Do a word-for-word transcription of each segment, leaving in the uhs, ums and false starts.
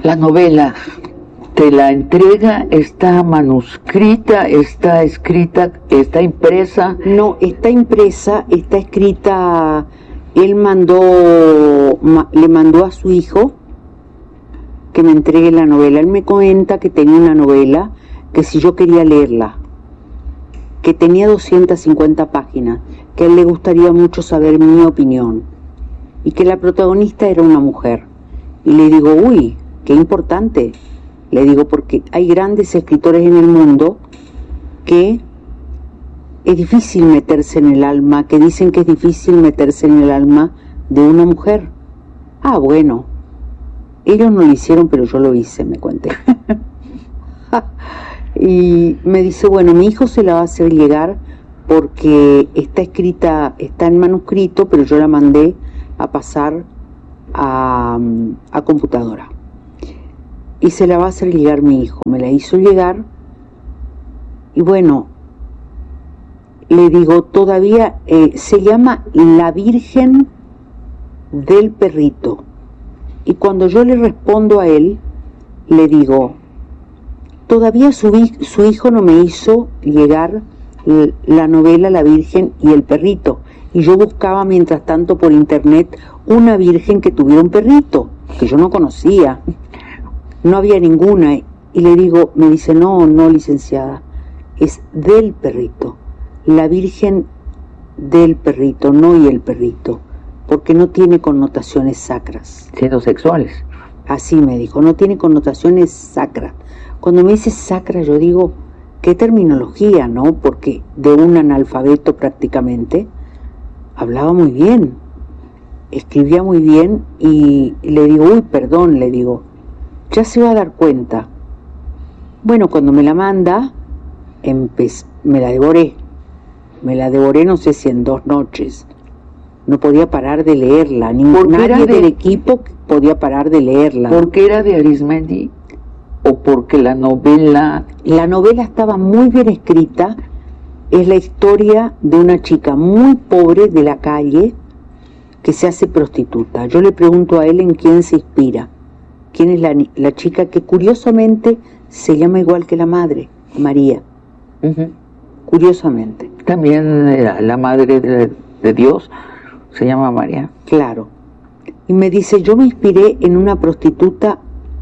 La novela te la entrega, está manuscrita, está escrita, está impresa. No, está impresa, está escrita. Él mandó, ma, le mandó a su hijo que me entregue la novela. Él me comenta que tenía una novela, que si yo quería leerla, que tenía doscientas cincuenta páginas, que a él le gustaría mucho saber mi opinión, y que la protagonista era una mujer. Y le digo, uy, qué importante. Le digo, porque hay grandes escritores en el mundo que es difícil meterse en el alma, que dicen que es difícil meterse en el alma de una mujer. Ah, bueno, ellos no lo hicieron, pero yo lo hice, me conté. Y me dice, bueno, mi hijo se la va a hacer llegar porque está escrita, está en manuscrito, pero yo la mandé a pasar a, a computadora. Y se la va a hacer llegar mi hijo. Me la hizo llegar. Y bueno, le digo, todavía eh, se llama La Virgen del Perrito. Y cuando yo le respondo a él, le digo, todavía su, su hijo no me hizo llegar la novela La Virgen y el Perrito. Y yo buscaba mientras tanto por internet una virgen que tuviera un perrito, que yo no conocía. No había ninguna. Y le digo, me dice, no, no, licenciada, es del perrito. La Virgen del Perrito, no y el perrito, porque no tiene connotaciones sacras. Siendo sexuales. Así me dijo, no tiene connotaciones sacras. Cuando me dice sacra, yo digo, qué terminología, ¿no? Porque de un analfabeto prácticamente, hablaba muy bien, escribía muy bien, y le digo, uy, perdón, le digo, ya se va a dar cuenta. Bueno, cuando me la manda, empecé, me la devoré. Me la devoré, no sé si en dos noches. No podía parar de leerla. Ni nadie de... del equipo podía parar de leerla. ¿Porque era de Arismendi? ¿O porque la novela...? La novela estaba muy bien escrita. Es la historia de una chica muy pobre de la calle que se hace prostituta. Yo le pregunto a él en quién se inspira. ¿Quién es la, la chica que curiosamente se llama igual que la madre, María? Uh-huh. Curiosamente. También la, la madre de, de Dios se llama María. Claro. Y me dice, yo me inspiré en una prostituta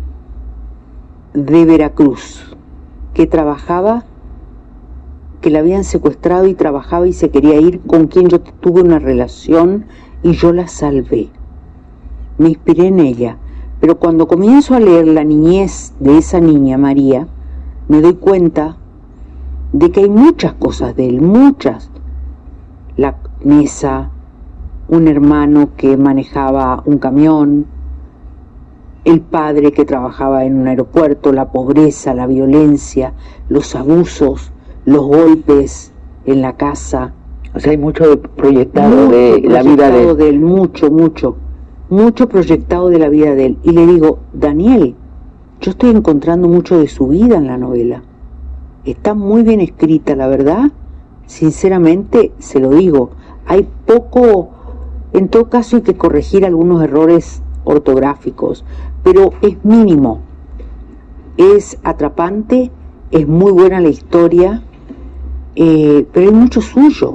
de Veracruz que trabajaba, que la habían secuestrado y trabajaba y se quería ir, con quien yo tuve una relación y yo la salvé. Me inspiré en ella. Pero cuando comienzo a leer la niñez de esa niña, María, me doy cuenta de que hay muchas cosas de él, muchas. La mesa, un hermano que manejaba un camión, el padre que trabajaba en un aeropuerto, la pobreza, la violencia, los abusos, los golpes en la casa. O sea, hay mucho proyectado mucho de la vida de él. de él. Mucho, mucho. Mucho proyectado de la vida de él. Y le digo, Daniel, yo estoy encontrando mucho de su vida en la novela. Está muy bien escrita, la verdad. Sinceramente, se lo digo. Hay poco, en todo caso hay que corregir algunos errores ortográficos, pero es mínimo. Es atrapante, es muy buena la historia, eh, pero hay mucho suyo.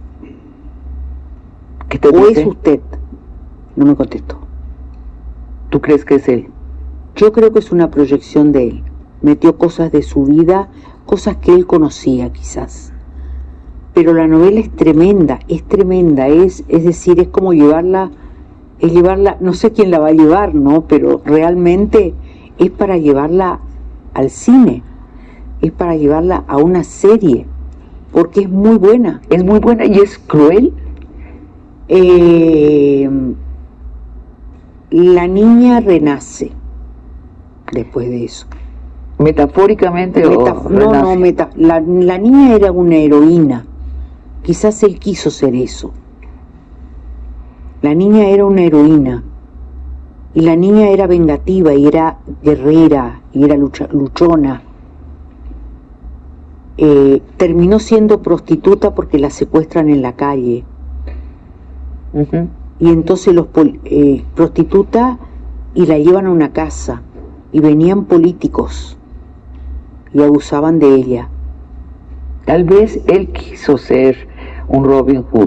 ¿Qué te ¿O dice? es usted? No me contestó. ¿Tú crees que es él? Yo creo que es una proyección de él. Metió cosas de su vida, cosas que él conocía quizás. Pero la novela es tremenda, es tremenda, es, es decir, es como llevarla, es llevarla, no sé quién la va a llevar, ¿no? Pero realmente es para llevarla al cine, es para llevarla a una serie, porque es muy buena. Es muy buena y es cruel. Eh... La niña renace después de eso. ¿Metafóricamente Metaf- o No, renace? no, meta- la, la niña era una heroína. Quizás él quiso ser eso. La niña era una heroína. Y la niña era vengativa, y era guerrera, y era lucha, luchona. Eh, terminó siendo prostituta porque la secuestran en la calle. Uh-huh. Y entonces los eh, prostituta y la llevan a una casa y venían políticos y abusaban de ella. Tal vez él quiso ser un Robin Hood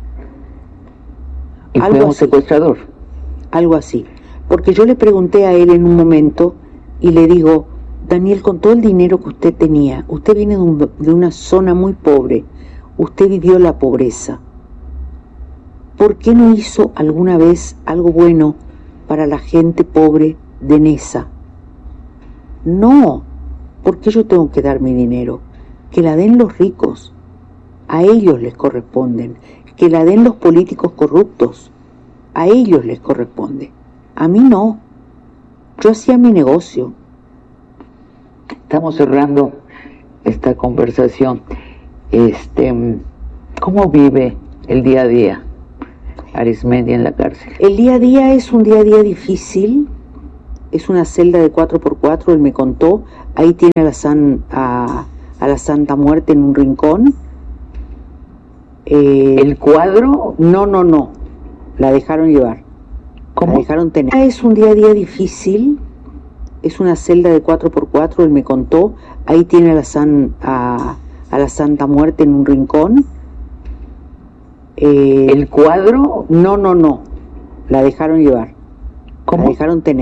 y Algo fue un así. secuestrador. Algo así. Porque yo le pregunté a él en un momento y le digo, Daniel, con todo el dinero que usted tenía, usted viene de, un, de una zona muy pobre, usted vivió la pobreza. ¿Por qué no hizo alguna vez algo bueno para la gente pobre de Nesa? No, ¿por qué yo tengo que dar mi dinero? Que la den los ricos, a ellos les corresponden. Que la den los políticos corruptos, a ellos les corresponde. A mí no. Yo hacía mi negocio. Estamos cerrando esta conversación. Este, ¿cómo vive el día a día Arismendi en la cárcel? El día a día es un día a día difícil. Es una celda de cuatro por cuatro, él me contó. Ahí tiene a la, san, a, a la Santa Muerte en un rincón. Eh, ¿El cuadro? No, no, no. La dejaron llevar. ¿Cómo? La dejaron tener. Es un día a día difícil. Es una celda de cuatro por cuatro, él me contó. Ahí tiene a la, san, a, a la Santa Muerte en un rincón. Eh, ¿El cuadro? No, no, no. La dejaron llevar. ¿Cómo? La dejaron tener.